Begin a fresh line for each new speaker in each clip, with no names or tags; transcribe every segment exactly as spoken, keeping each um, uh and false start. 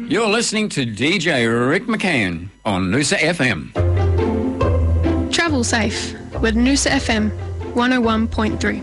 You're listening to D J Rick McCann on Noosa F M.
Travel safe with Noosa F M one oh one point three.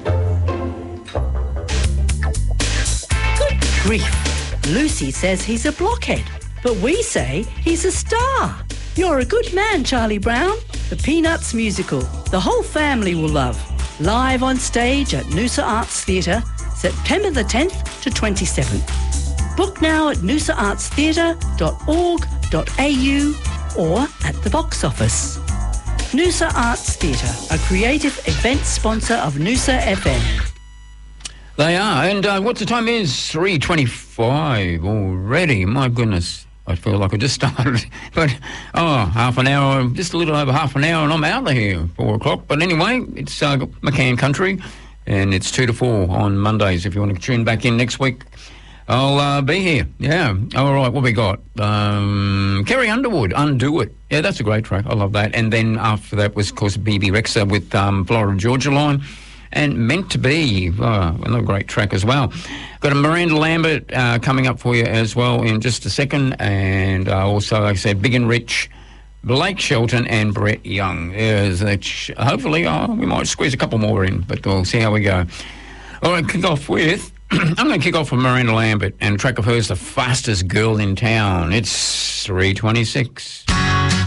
Good grief. Lucy says he's a blockhead, but we say he's a star. You're a good man, Charlie Brown. The Peanuts musical, the whole family will love. Live on stage at Noosa Arts Theatre, September the tenth to twenty-seventh. Book now at noosa arts theatre dot org dot a u or at the box office. Noosa Arts Theatre, a creative event sponsor of Noosa F M.
They are, and uh, what the time is? three twenty-five already. My goodness, I feel like I just started. But, oh, half an hour, just a little over half an hour, and I'm out of here, four o'clock. But anyway, it's uh, McCann Country, and it's two to four on Mondays. If you want to tune back in next week, I'll uh, be here. Yeah. All right, what we got? Um, Kerry Underwood, Undo It. Yeah, that's a great track. I love that. And then after that was, of course, B B Rexa with um, Florida Georgia Line. And Meant to Be, oh, another great track as well. Got a Miranda Lambert uh, coming up for you as well in just a second. And uh, also, like I said, Big and Rich, Blake Shelton and Brett Young. There's a ch- hopefully, oh, we might squeeze a couple more in, but we'll see how we go. All right, kick off with... I'm going to kick off with Miranda Lambert and a track of hers, The Fastest Girl in Town. It's three twenty-six.